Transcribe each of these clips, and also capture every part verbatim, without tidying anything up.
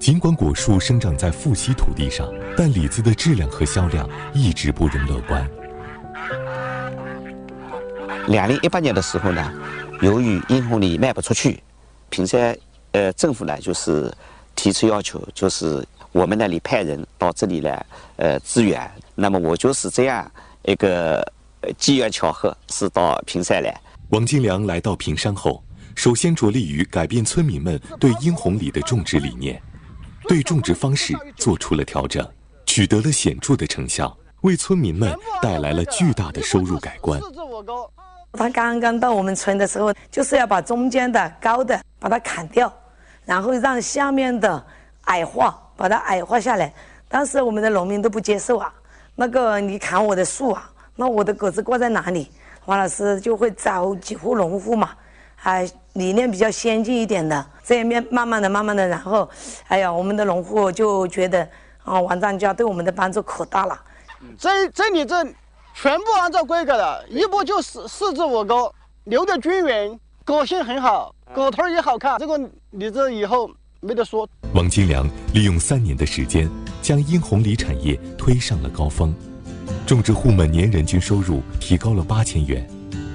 尽管果树生长在富硒土地上，但李子的质量和销量一直不容乐观。 两零一八年的时候呢，由于殷红梨卖不出去，平山呃政府呢就是提出要求，就是我们那里派人到这里来呃支援。那么我就是这样一个机缘巧合，是到平山来。 王金良来到平山后，首先着力于改变村民们对殷红梨的种植理念，对种植方式做出了调整，取得了显著的成效，为村民们带来了巨大的收入改观。 他刚刚到我们村的时候，就是要把中间的高的把它砍掉，然后让下面的矮化，把它矮化下来。当时我们的农民都不接受啊，那个你砍我的树啊，那我的果子挂在哪里？王老师就会找几户农户嘛，还理念比较先进一点的，这一面慢慢的、慢慢的，然后，哎呀，我们的农户就觉得啊，王张家对我们的帮助可大了。 这这里这全部按照规格的，一步就四四至五个，留得均匀，果性很好，果头也好看。这个李子以后没得说。 王金良利用三年的时间，将殷红梨产业推上了高峰，种植户们年人均收入提高了八千元。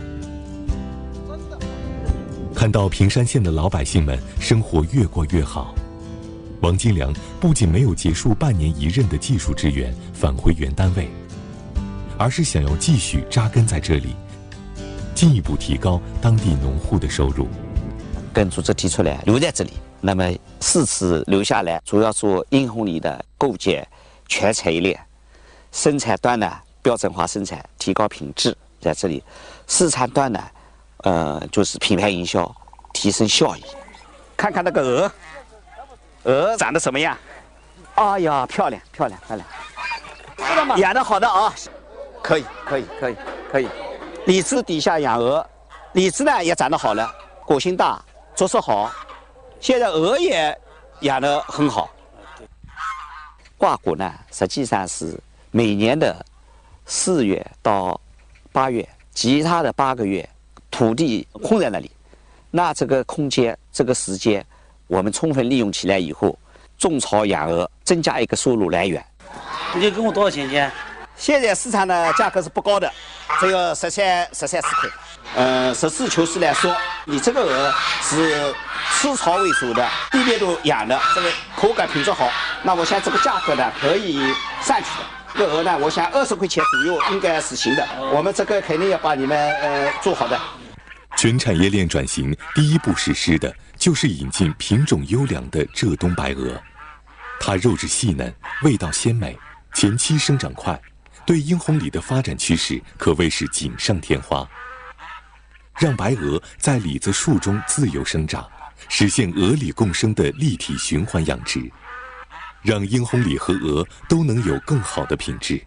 看到平山县的老百姓们生活越过越好，王金良不仅没有结束半年一任的技术支援返回原单位，而是想要继续扎根在这里，进一步提高当地农户的收入。 跟组织提出来留在这里，那么四次留下来，主要做殷红梨的构建全产业链，生产端呢标准化生产，提高品质，在这里市场端呢，呃就是品牌营销，提升效益。看看那个鹅，鹅长得什么样？哎呀，漂亮漂亮漂亮，养得好的啊，可以可以可以可以。李子底下养鹅，李子呢也长得好了，果性大，着色好。现在鹅也养得很好。挂果呢，实际上是每年的四月到八月，其他的八个月土地空在那里，那这个空间这个时间我们充分利用起来以后，种草养鹅，增加一个收入来源。 你给我多少钱钱？ 现在市场的价格是不高的，只有十三十三四块。呃，实事求是来说，你这个鹅是吃草为主的，地面都养的，这个口感品质好，那我想这个价格呢可以上去的。这个鹅呢，我想二十块钱左右应该是行的。我们这个肯定要把你们呃做好的。 全产业链转型第一步实施的就是引进品种优良的浙东白鹅，它肉质细嫩，味道鲜美，前期生长快，对殷红梨的发展趋势可谓是锦上添花。让白鹅在李子树中自由生长，实现鹅李共生的立体循环养殖，让殷红梨和鹅都能有更好的品质。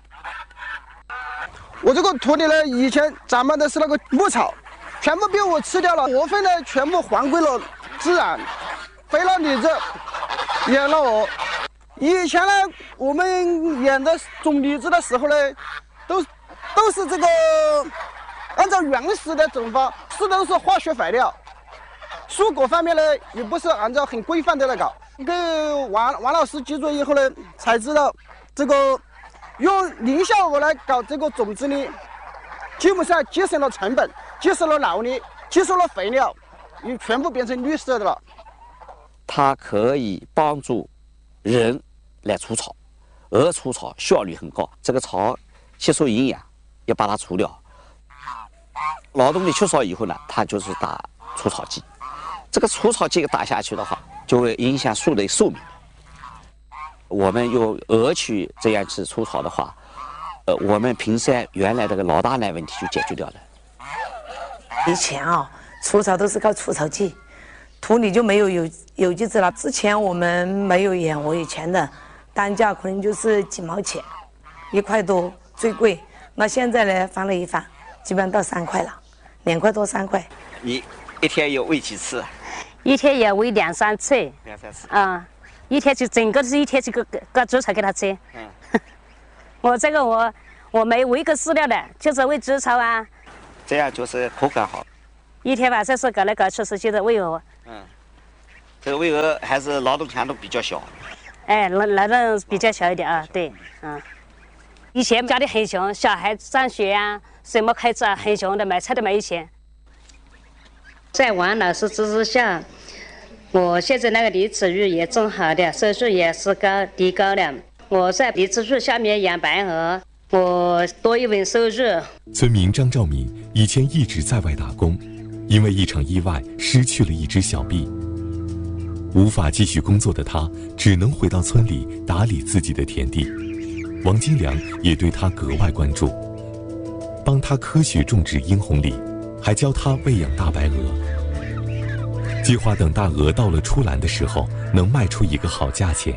我这个土地呢，以前长满的是那个牧草，全部被我吃掉了，鹅粪呢全部还归了自然，肥了李子，养了鹅。以前呢，我们养的种李子的时候呢，都都是这个按照原始的种法，是都是化学肥料。蔬果方面呢，也不是按照很规范的来搞。跟王王老师接触以后呢，才知道这个用零效果来搞这个种子呢，基本上节省了成本，节省了劳力，节省了肥料，也全部变成绿色的了。 它可以帮助人来除草，鹅除草效率很高，这个草吸收营养，要把它除掉。劳动力缺少以后呢，它就是打除草剂。这个除草剂打下去的话，就会影响树的寿命。我们用鹅去这样去除草的话，呃，我们平山原来这个老大难问题就解决掉了。 以前啊，除草都是靠除草剂，土里就没有有有机质了。之前我们没有养鹅，以前的单价可能就是几毛钱，一块多最贵。那现在呢，翻了一番，基本上到三块了，两块多三块。 你一天有喂几次？ 一天也喂两三次。 两三次。 啊、嗯，一天就整个是一天就个个煮草给它吃。嗯。我这个我我没喂个饲料的，就是喂煮草啊。 这样就是口感好。 一天晚上是搞来搞去是就是喂鹅。 嗯。 这个巍峨还是劳动强度比较小。 哎，劳劳动比较小一点啊，对，嗯。以前家里很穷，小孩上学啊，什么开支啊，很穷的，买菜都没钱。在王老师支持下，我现在那个离子率也正好的，收入也是高提高了。我在离子率下面养白鹅，我多一份收入。 村民张兆敏以前一直在外打工，因为一场意外失去了一只小臂，无法继续工作的他只能回到村里打理自己的田地。王金良也对他格外关注，帮他科学种植殷红梨，还教他喂养大白鹅，计划等大鹅到了出栏的时候能卖出一个好价钱。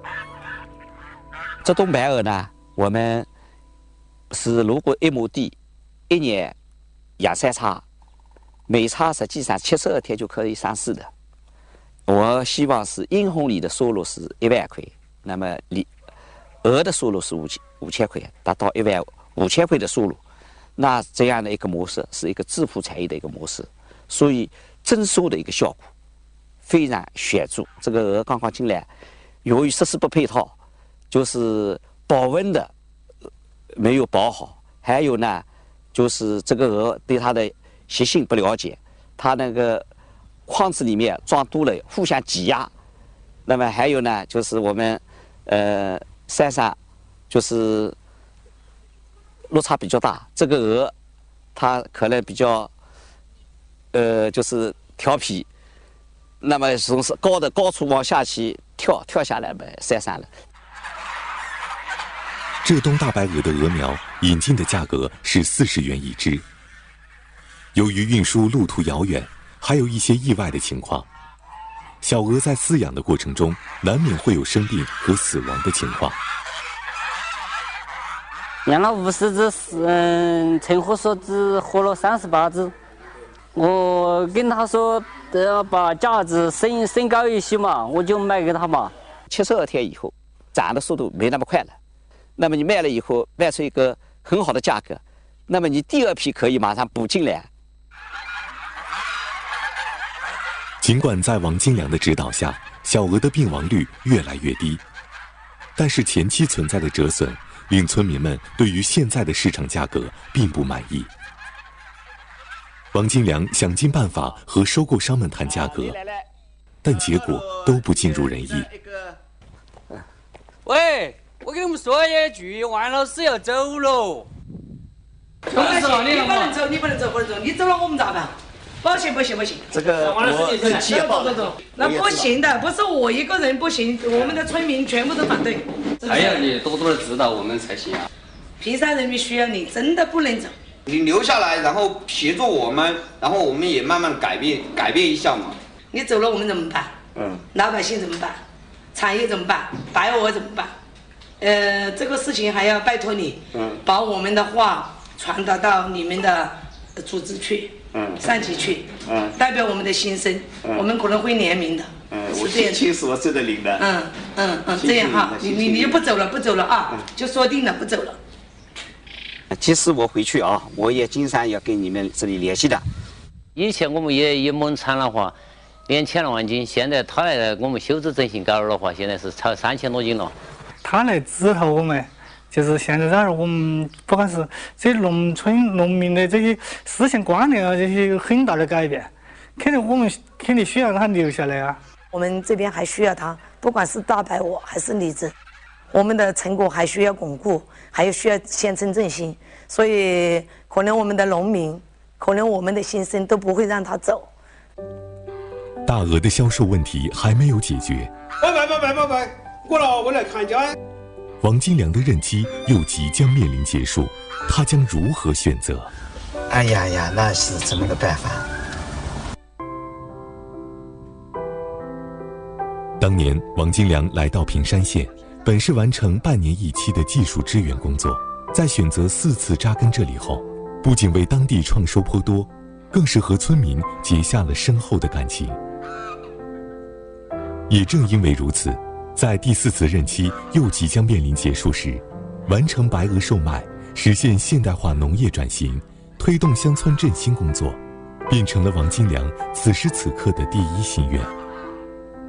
这冬白鹅呢，我们是如果一亩地一年养三叉，每叉实际上七十二天就可以上市的。我希望是殷红梨的收入是一万块，那么梨鹅的收入是五千五千块，达到一万五千块的收入。那这样的一个模式是一个致富产业的一个模式，所以增收的一个效果非常显著。这个鹅刚刚进来，由于设施不配套，就是保温的没有保好，还有呢，就是这个鹅对它的习性不了解，它那个筐子里面装多了，互相挤压。那么还有呢，就是我们呃山上就是落差比较大，这个鹅它可能比较呃就是调皮，那么从高的高处往下去跳，跳下来呗山上了。 浙东大白鹅的鹅苗引进的价格是四十元一只。由于运输路途遥远，还有一些意外的情况，小鹅在饲养的过程中难免会有生病和死亡的情况。 养了五十只，嗯，陈虎说只活了三十八只。我跟他说都要把价值升升高一些嘛，我就卖给他嘛。 七十二天以后，涨的速度没那么快了。那么你卖了以后，卖出一个很好的价格，那么你第二批可以马上补进来。 尽管在王金良的指导下，小鹅的病亡率越来越低，但是前期存在的折损令村民们对于现在的市场价格并不满意。王金良想尽办法和收购商们谈价格，但结果都不尽如人意。 喂，我给你们说一句，王老师要走喽。 不能走，你不能走，你不能走，不能走，你走了我们咋办？不行不行不行， 这个我这期也报了， 走走走，那不行的，不是我一个人不行，我们的村民全部都反对。 还要你多多的指导我们才行啊！ 平山人民需要你，真的不能走。 你留下来，然后协助我们，然后我们也慢慢改变，改变一下嘛。 你走了，我们怎么办？ 嗯， 老百姓怎么办？产业怎么办？白鹅怎么办？呃，这个事情还要拜托你， 嗯， 把我们的话传达到你们的组织去， 嗯， 上级去， 嗯， 代表我们的心声， 嗯， 我们可能会联名的， 嗯，我心情是我这个领的， 嗯嗯嗯，这样哈，你你你就不走了，不走了啊，嗯，就说定了，不走了。 其实我回去啊，我也经常要跟你们这里联系的。 以前我们也也亩产的话，两千多万斤，现在他来我们修枝整形搞的话，现在是超三千多斤了。 他来指导我们，就是现在这儿我们不管是这农村农民的这些思想观念啊，这些有很大的改变，肯定我们肯定需要让他留下来啊。 我们这边还需要他，不管是大白鹅还是梨子，我们的成果还需要巩固，还有需要县城振兴，所以可能我们的农民，可能我们的心声都不会让他走。 大鹅的销售问题还没有解决。 拜拜拜拜拜拜，过了我来看家。 王金良的任期又即将面临结束，他将如何选择？ 哎呀呀，那是怎么个办法？ 当年王金良来到平山县，本是完成半年一期的技术支援工作，在选择四次扎根这里后，不仅为当地创收颇多，更是和村民结下了深厚的感情。也正因为如此，在第四次任期又即将面临结束时，完成白鹅售卖，实现现代化农业转型，推动乡村振兴工作，变成了王金良此时此刻的第一心愿。